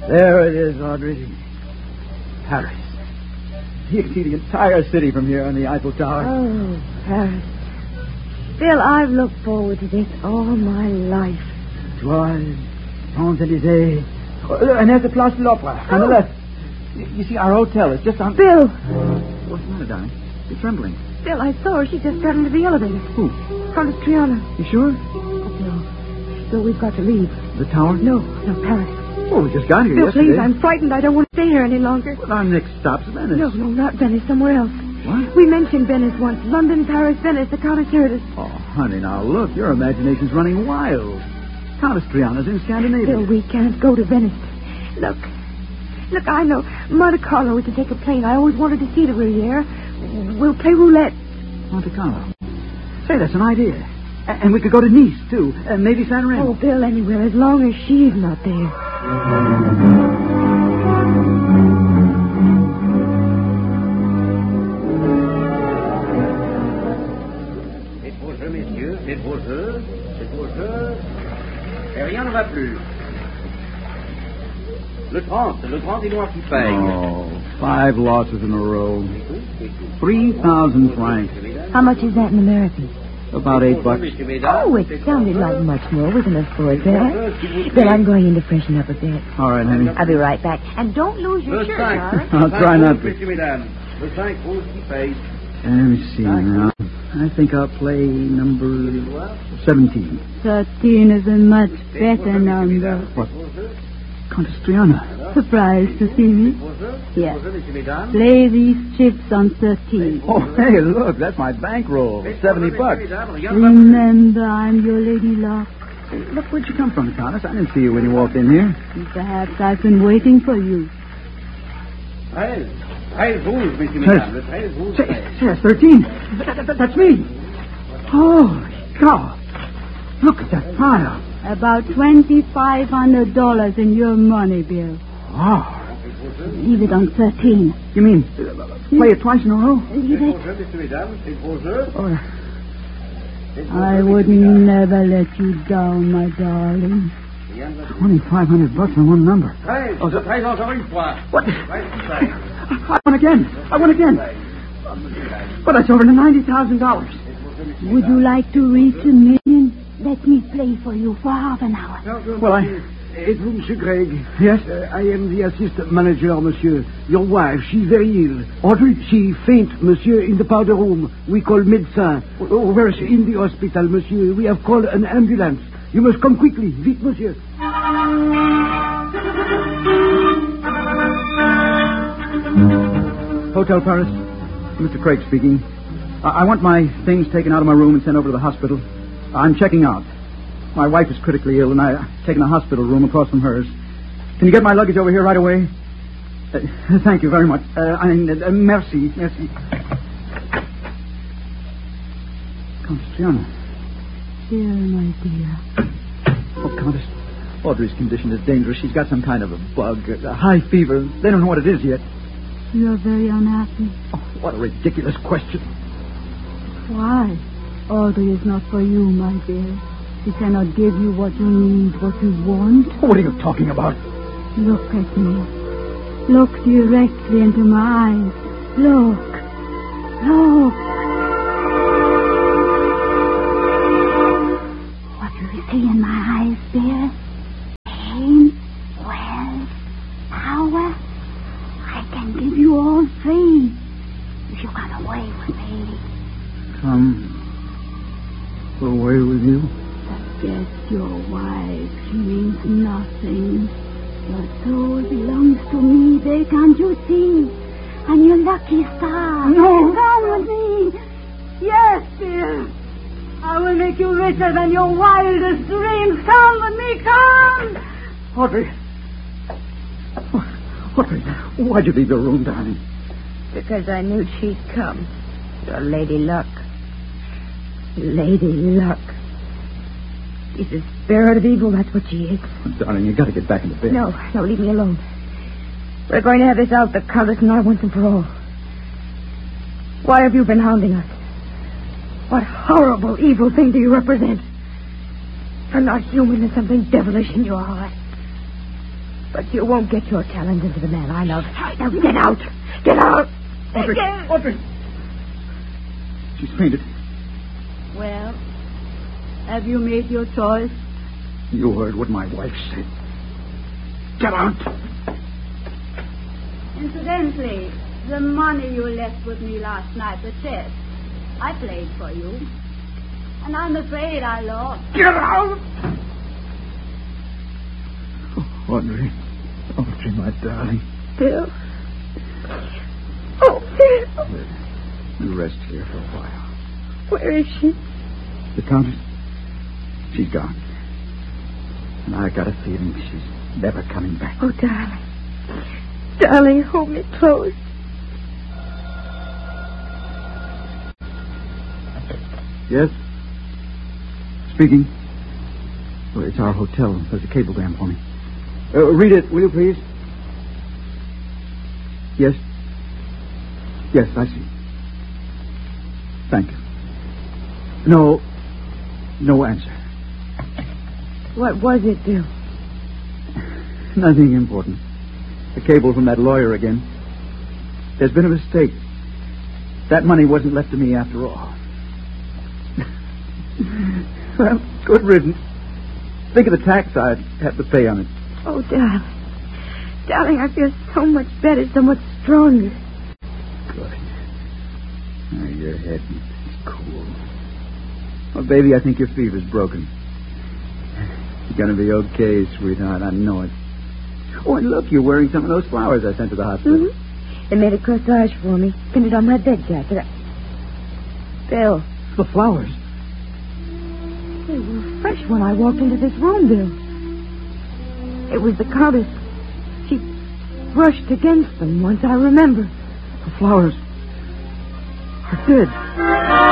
There it is, Audrey. Paris. You can see the entire city from here on the Eiffel Tower. Oh, Paris. Bill, I've looked forward to this all my life. Toile, Champs-Élysées. And there's the Place de l'Opera on the left. You see, our hotel is just on... Bill! What's the matter, darling? You're trembling. Bill, I saw her. She just got into the elevator. Who? Countess Triana. You sure? Bill, we've got to leave. The tower? No, Paris. Oh, we just got here Bill, yesterday. please, I'm frightened. I don't want to stay here any longer. Well, our next stop's Venice. No, not Venice. Somewhere else. What? We mentioned Venice once. London, Paris, Venice. The Countess heard us. Oh, honey, now look. Your imagination's running wild. Countess Triana's in Scandinavia. Bill, we can't go to Venice. Look, I know. Monte Carlo, we can take a plane. I always wanted to see the Riviera. We'll play roulette. Monte Carlo. Say, that's an idea. And we could go to Nice, too. And maybe San Remo. Oh, Bill, anywhere, as long as she's not there. C'est pour eux, messieurs. C'est pour eux. C'est pour eux. Et rien ne va plus. Le 30, c'est moi qui paye. Oh, 5 losses in a row. 3,000 francs. How much is that in American? About $8. Oh, it sounded like much more. We can afford that. Bill, I'm going in to freshen up a bit. All right, honey. I'll be right back. And don't lose your shirt, darling. I'll try not to. Le 5 pour qui paye. Let me see now. I think I'll play number 17. 13 is a much better number. What? Countess Triana. Surprised to see me? Yes. Play these chips on 13. Oh, hey, look, that's my bankroll. $70. Remember, I'm your Lady Luck. Look, where'd you come from, Countess? I didn't see you when you walked in here. Perhaps I've been waiting for you. 13, messieurs, mesdames. Le 13, Say, that's 13. That's me. Holy cow. Look at that pile. About $2,500 in your money, Bill. Wow. Leave it on 13. You mean play it twice in a row? Leave it. messieurs, mesdames. C'est pour eux. I would never let you down, my darling. $2,500 on one number. 13, encore une fois. What? I won again. But that's over $90,000. Would you like to reach $1 million? Let me play for you for half an hour. Well, Êtes-vous Monsieur Gregg? Yes? I am the assistant manager, monsieur. Your wife, she's very ill. Audrey? She faint, monsieur, in the powder room. We call médecin. Oh, where is she? In the hospital, monsieur. We have called an ambulance. You must come quickly. Vite, monsieur. Hotel Paris. Mr. Craig speaking. I want my things taken out of my room and sent over to the hospital. I'm checking out. My wife is critically ill, and I've taken a hospital room across from hers. Can you get my luggage over here right away? Thank you very much. Merci. Countess Triana. Bill, my dear. Oh, Countess. Audrey's condition is dangerous. She's got some kind of a bug, a high fever. They don't know what it is yet. You're very unhappy. Oh, what a ridiculous question. Why? Audrey is not for you, my dear. She cannot give you what you need, what you want. What are you talking about? Look at me. Look directly into my eyes. Look. What do you see in my eyes, dear? Pain, wealth, power. I can give you all three if you come away with me. Come away with you? Forget your wife. She means nothing. Your soul belongs to me, Bill, can't you see? I'm your lucky star. No. Come with me. Yes, Bill. I will make you richer than your wildest dreams. Come with me, come. Audrey, why'd you leave your room, darling? Because I knew she'd come. Your Lady Luck. Lady Luck. She's a spirit of evil, that's what she is. Oh, darling, you got to get back into bed. No, leave me alone. We're going to have this out, the Countess and I, once and for all. Why have you been hounding us? What horrible, evil thing do you represent? I'm not human. There's something devilish in your heart. But you won't get your talent into the man I love. Now get out. Get out. Audrey. She's fainted. Well, have you made your choice? You heard what my wife said. Get out. Incidentally, the money you left with me last night, the chest, I played for you. And I'm afraid I lost. Get out! Oh, Audrey. Audrey, my darling. Bill. Oh, Bill. You rest here for a while. Where is she? The Countess? She's gone. And I got a feeling she's never coming back. Oh, darling. Darling, hold me close. Yes? Speaking. Well, it's our hotel. There's a cablegram for me. Read it, will you, please? Yes? Yes, I see. Thank you. No answer. What was it, Bill? Nothing important. The cable from that lawyer again. There's been a mistake. That money wasn't left to me after all. Well, good riddance. Think of the tax I'd have to pay on it. Oh, darling. Darling, I feel so much better, so much stronger. Good. Now, your head is cool. Well, baby, I think your fever's broken. You're going to be okay, sweetheart. I know it. Oh, and look, you're wearing some of those flowers I sent to the hospital. Mm-hmm. They made a corsage for me. Pinned it on my bed jacket. Bill. The flowers? They were fresh when I walked into this room, Bill. It was the Countess. She brushed against them once, I remember. The flowers are dead.